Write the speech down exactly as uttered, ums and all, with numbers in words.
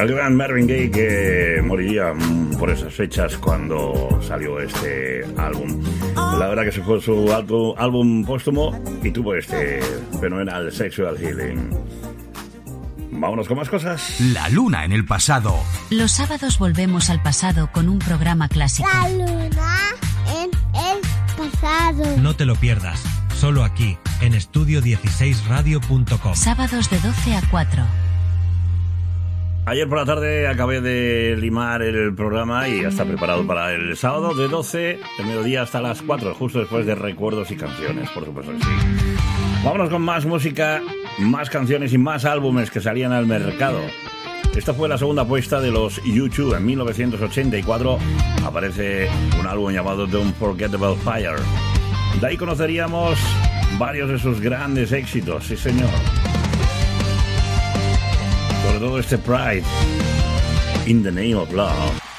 El gran Marvin Gaye, que moriría por esas fechas cuando salió este álbum. La verdad que se fue su álbum, álbum póstumo y tuvo este fenomenal Sexual Healing. Vámonos con más cosas. La luna en el pasado. Los sábados volvemos al pasado con un programa clásico. La luna en el pasado. No te lo pierdas, solo aquí, en estudio dieciséis radio punto com. Sábados de doce a cuatro. Ayer por la tarde acabé de limar el programa y ya está preparado para el sábado de doce del mediodía hasta las cuatro, justo después de recuerdos y canciones, por supuesto que sí. Vámonos con más música, más canciones y más álbumes que salían al mercado. Esta fue la segunda apuesta de los U dos. En mil novecientos ochenta y cuatro aparece un álbum llamado Don't Forget About Fire. De ahí conoceríamos varios de sus grandes éxitos, sí señor. Sobre todo este Pride, In the Name of Love.